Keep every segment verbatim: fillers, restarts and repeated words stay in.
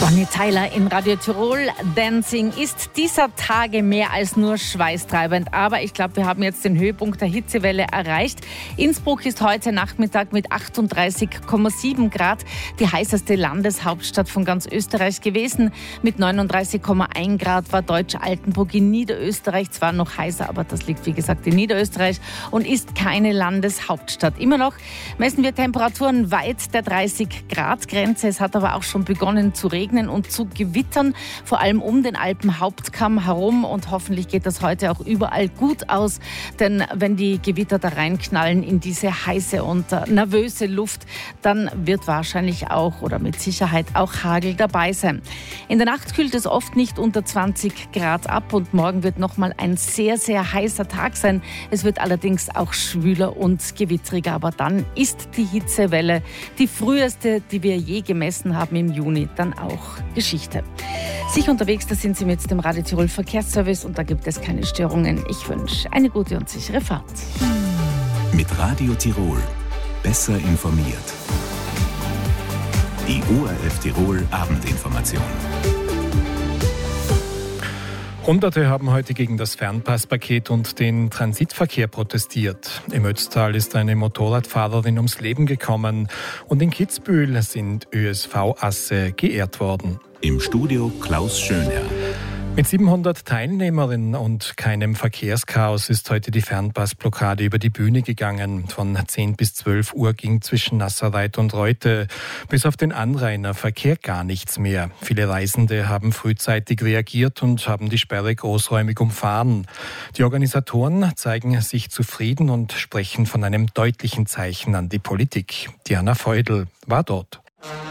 Bonnie Tyler in Radio Tirol. Dancing ist dieser Tage mehr als nur schweißtreibend. Aber ich glaube, wir haben jetzt den Höhepunkt der Hitzewelle erreicht. Innsbruck ist heute Nachmittag mit achtunddreißig Komma sieben Grad die heißeste Landeshauptstadt von ganz Österreich gewesen. Mit neununddreißig Komma eins Grad war Deutsch-Altenburg in Niederösterreich zwar noch heißer, aber das liegt wie gesagt in Niederösterreich und ist keine Landeshauptstadt. Immer noch messen wir Temperaturen weit der dreißig Grad Grenze. Es hat aber auch schon begonnen zu regnen und zu gewittern, vor allem um den Alpenhauptkamm herum. Und hoffentlich geht das heute auch überall gut aus, denn wenn die Gewitter da reinknallen in diese heiße und äh, nervöse Luft, dann wird wahrscheinlich auch oder mit Sicherheit auch Hagel dabei sein. In der Nacht kühlt es oft nicht unter zwanzig Grad ab und morgen wird nochmal ein sehr, sehr heißer Tag sein. Es wird allerdings auch schwüler und gewittriger, aber dann ist die Hitzewelle, die früheste, die wir je gemessen haben im Juni, dann auch Geschichte. Sich unterwegs, da sind Sie mit dem Radio Tirol Verkehrsservice und da gibt es keine Störungen. Ich wünsche eine gute und sichere Fahrt. Mit Radio Tirol besser informiert. Die O R F Tirol Abendinformation. Hunderte haben heute gegen das Fernpasspaket und den Transitverkehr protestiert. Im Ötztal ist eine Motorradfahrerin ums Leben gekommen und in Kitzbühel sind Ö S V-Asse geehrt worden. Im Studio Klaus Schönherr. Mit siebenhundert Teilnehmerinnen und keinem Verkehrschaos ist heute die Fernpassblockade über die Bühne gegangen. Von zehn bis zwölf Uhr ging zwischen Nasserreit und Reute bis auf den Anrainerverkehr gar nichts mehr. Viele Reisende haben frühzeitig reagiert und haben die Sperre großräumig umfahren. Die Organisatoren zeigen sich zufrieden und sprechen von einem deutlichen Zeichen an die Politik. Diana Feudel war dort.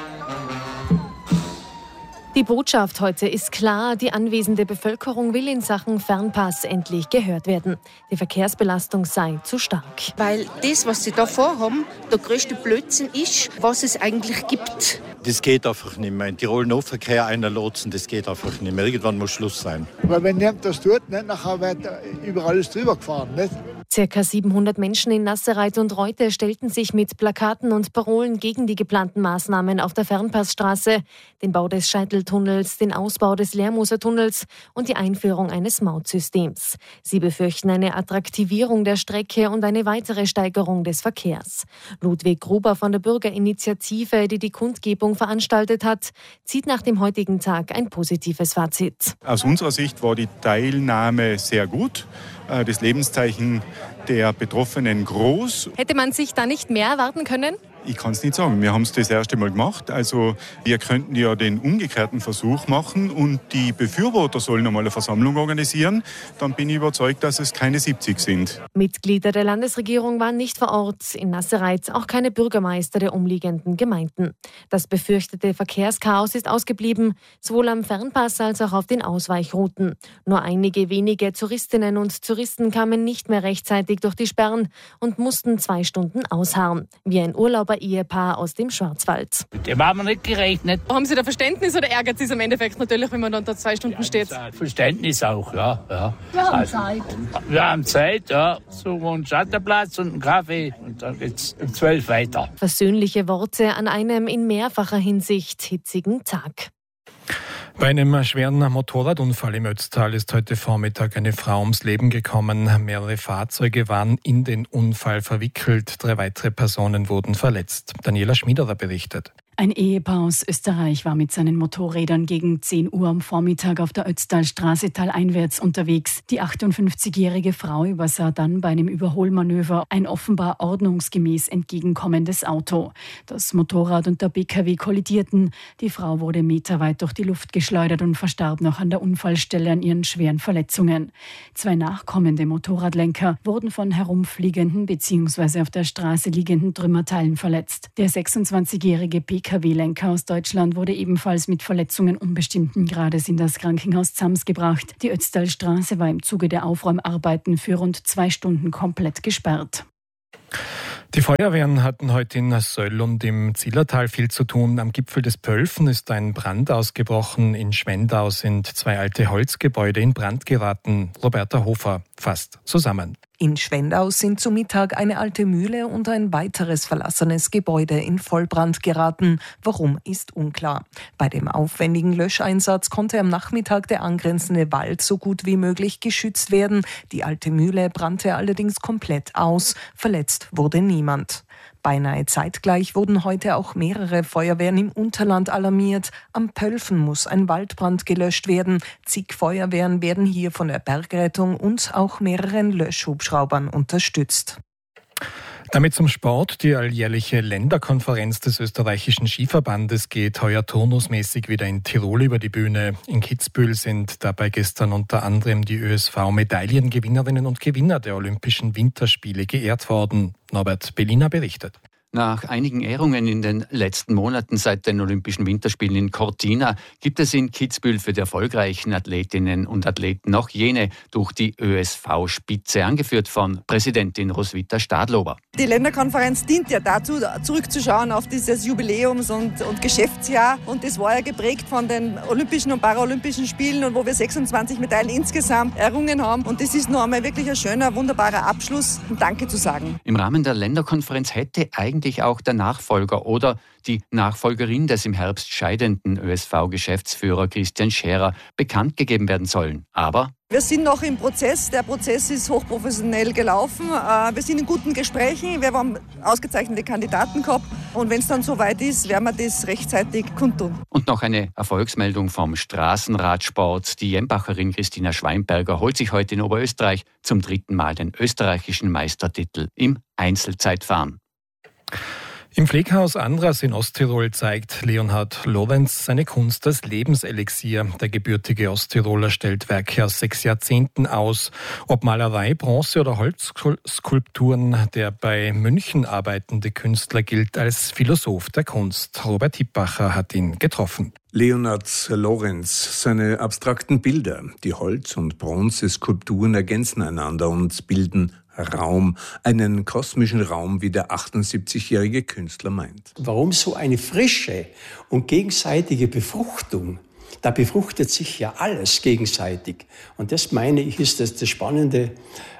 Die Botschaft heute ist klar, die anwesende Bevölkerung will in Sachen Fernpass endlich gehört werden. Die Verkehrsbelastung sei zu stark. Weil das, was sie da vorhaben, der größte Blödsinn ist, was es eigentlich gibt. Das geht einfach nicht mehr. In Tirol Nahverkehr einer lotsen, das geht einfach nicht mehr. Irgendwann muss Schluss sein. Weil wenn jemand das tut, nicht, nachher wird über alles drüber gefahren. Nicht? Circa siebenhundert Menschen in Nasserreit und Reute stellten sich mit Plakaten und Parolen gegen die geplanten Maßnahmen auf der Fernpassstraße, den Bau des Scheiteltunnels, den Ausbau des Lermoser-Tunnels und die Einführung eines Mautsystems. Sie befürchten eine Attraktivierung der Strecke und eine weitere Steigerung des Verkehrs. Ludwig Gruber von der Bürgerinitiative, die die Kundgebung veranstaltet hat, zieht nach dem heutigen Tag ein positives Fazit. Aus unserer Sicht war die Teilnahme sehr gut. Das Lebenszeichen der Betroffenen groß. Hätte man sich da nicht mehr erwarten können? Ich kann es nicht sagen. Wir haben es das erste Mal gemacht. Also wir könnten ja den umgekehrten Versuch machen und die Befürworter sollen einmal eine Versammlung organisieren. Dann bin ich überzeugt, dass es keine siebzig sind. Mitglieder der Landesregierung waren nicht vor Ort. In Nasserreit auch keine Bürgermeister der umliegenden Gemeinden. Das befürchtete Verkehrschaos ist ausgeblieben, sowohl am Fernpass als auch auf den Ausweichrouten. Nur einige wenige Touristinnen und Touristen kamen nicht mehr rechtzeitig durch die Sperren und mussten zwei Stunden ausharren, wie ein Urlauber-Ehepaar aus dem Schwarzwald. Mit dem haben wir nicht gerechnet. Haben Sie da Verständnis oder ärgert Sie es im Endeffekt natürlich, wenn man dann da zwei Stunden ja, steht? Verständnis auch, ja. ja. Wir haben also, Zeit. Wir haben Zeit, ja. Suchen wir einen Schattenplatz und einen Kaffee und dann geht's um zwölf weiter. Versöhnliche Worte an einem in mehrfacher Hinsicht hitzigen Tag. Bei einem schweren Motorradunfall im Ötztal ist heute Vormittag eine Frau ums Leben gekommen. Mehrere Fahrzeuge waren in den Unfall verwickelt. Drei weitere Personen wurden verletzt. Daniela Schmiederer berichtet. Ein Ehepaar aus Österreich war mit seinen Motorrädern gegen zehn Uhr am Vormittag auf der Ötztalstraße taleinwärts unterwegs. Die achtundfünfzigjährige Frau übersah dann bei einem Überholmanöver ein offenbar ordnungsgemäß entgegenkommendes Auto. Das Motorrad und der B K W kollidierten. Die Frau wurde meterweit durch die Luft geschleudert und verstarb noch an der Unfallstelle an ihren schweren Verletzungen. Zwei nachkommende Motorradlenker wurden von herumfliegenden bzw. auf der Straße liegenden Trümmerteilen verletzt. Der sechsundzwanzigjährige B K W-Lenker aus Deutschland wurde ebenfalls mit Verletzungen unbestimmten Grades in das Krankenhaus Zams gebracht. Die Ötztalstraße war im Zuge der Aufräumarbeiten für rund zwei Stunden komplett gesperrt. Die Feuerwehren hatten heute in Söll und im Zillertal viel zu tun. Am Gipfel des Pölfen ist ein Brand ausgebrochen. In Schwendau sind zwei alte Holzgebäude in Brand geraten. Roberta Hofer fasst zusammen. In Schwendau sind zu Mittag eine alte Mühle und ein weiteres verlassenes Gebäude in Vollbrand geraten. Warum, ist unklar. Bei dem aufwendigen Löscheinsatz konnte am Nachmittag der angrenzende Wald so gut wie möglich geschützt werden. Die alte Mühle brannte allerdings komplett aus. Verletzt wurde niemand. Beinahe zeitgleich wurden heute auch mehrere Feuerwehren im Unterland alarmiert. Am Pölfen muss ein Waldbrand gelöscht werden. Zig Feuerwehren werden hier von der Bergrettung und auch mehreren Löschhubschraubern unterstützt. Damit zum Sport. Die alljährliche Länderkonferenz des österreichischen Skiverbandes geht heuer turnusmäßig wieder in Tirol über die Bühne. In Kitzbühel sind dabei gestern unter anderem die Ö S V-Medaillengewinnerinnen und Gewinner der Olympischen Winterspiele geehrt worden. Norbert Bellina berichtet. Nach einigen Ehrungen in den letzten Monaten seit den Olympischen Winterspielen in Cortina gibt es in Kitzbühel für die erfolgreichen Athletinnen und Athleten noch jene durch die Ö S V-Spitze, angeführt von Präsidentin Roswitha Stadlober. Die Länderkonferenz dient ja dazu, zurückzuschauen auf dieses Jubiläums- und, und Geschäftsjahr. Und das war ja geprägt von den Olympischen und Paralympischen Spielen, und wo wir sechsundzwanzig Medaillen insgesamt errungen haben. Und das ist noch einmal wirklich ein schöner, wunderbarer Abschluss, um Danke zu sagen. Im Rahmen der Länderkonferenz hätte eigentlich auch der Nachfolger oder die Nachfolgerin des im Herbst scheidenden Ö S V-Geschäftsführer Christian Scherer bekannt gegeben werden sollen. Aber wir sind noch im Prozess. Der Prozess ist hochprofessionell gelaufen. Wir sind in guten Gesprächen. Wir haben ausgezeichnete Kandidaten gehabt. Und wenn es dann soweit ist, werden wir das rechtzeitig kundtun. Und noch eine Erfolgsmeldung vom Straßenradsport. Die Jembacherin Christina Schweinberger holt sich heute in Oberösterreich zum dritten Mal den österreichischen Meistertitel im Einzelzeitfahren. Im Pfleghaus Andras in Osttirol zeigt Leonhard Lorenz seine Kunst als Lebenselixier. Der gebürtige Osttiroler stellt Werke aus sechs Jahrzehnten aus. Ob Malerei, Bronze oder Holzskulpturen, der bei München arbeitende Künstler gilt als Philosoph der Kunst. Robert Hippacher hat ihn getroffen. Leonhard Lorenz, seine abstrakten Bilder, die Holz- und Bronzeskulpturen ergänzen einander und bilden Raum, einen kosmischen Raum, wie der achtundsiebzigjährige Künstler meint. Warum so eine frische und gegenseitige Befruchtung? Da befruchtet sich ja alles gegenseitig. Und das, meine ich, ist das, das Spannende,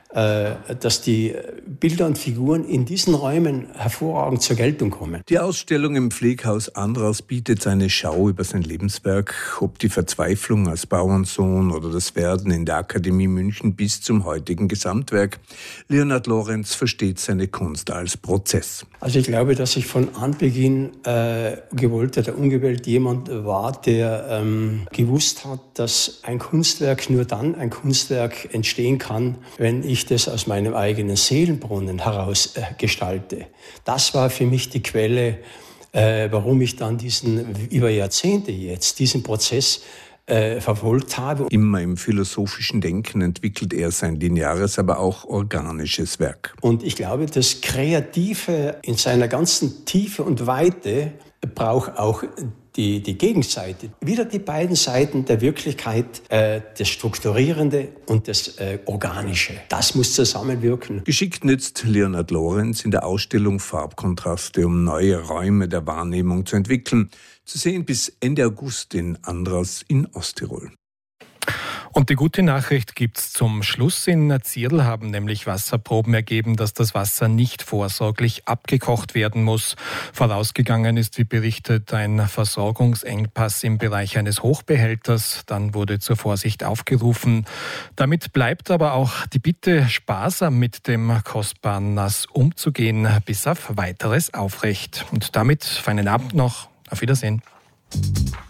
dass die Bilder und Figuren in diesen Räumen hervorragend zur Geltung kommen. Die Ausstellung im Pfleghaus Andras bietet eine Schau über sein Lebenswerk, ob die Verzweiflung als Bauernsohn oder das Werden in der Akademie München bis zum heutigen Gesamtwerk. Leonhard Lorenz versteht seine Kunst als Prozess. Also ich glaube, dass ich von Anbeginn äh, gewollt oder ungewollt jemand war, der ähm, gewusst hat, dass ein Kunstwerk nur dann ein Kunstwerk entstehen kann, wenn ich das aus meinem eigenen Seelenbrunnen heraus äh, gestalte. Das war für mich die Quelle, äh, warum ich dann diesen über Jahrzehnte jetzt diesen Prozess äh, verfolgt habe. Immer im philosophischen Denken entwickelt er sein lineares, aber auch organisches Werk. Und ich glaube, das Kreative in seiner ganzen Tiefe und Weite braucht auch Die, die Gegenseite, wieder die beiden Seiten der Wirklichkeit, äh, das Strukturierende und das äh, Organische. Das muss zusammenwirken. Geschickt nützt Leonhard Lorenz in der Ausstellung Farbkontraste, um neue Räume der Wahrnehmung zu entwickeln. Zu sehen bis Ende August in Andras in Osttirol. Und die gute Nachricht gibt's zum Schluss. In Zierl haben nämlich Wasserproben ergeben, dass das Wasser nicht vorsorglich abgekocht werden muss. Vorausgegangen ist, wie berichtet, ein Versorgungsengpass im Bereich eines Hochbehälters. Dann wurde zur Vorsicht aufgerufen. Damit bleibt aber auch die Bitte, sparsam mit dem kostbaren Nass umzugehen, bis auf Weiteres aufrecht. Und damit feinen Abend noch. Auf Wiedersehen.